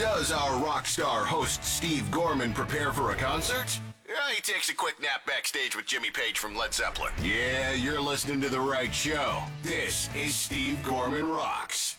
does our rock star host Steve Gorman prepare for a concert? He takes a quick nap backstage with Jimmy Page from Led Zeppelin. Yeah, you're listening to the right show. This is Steve Gorman Rocks.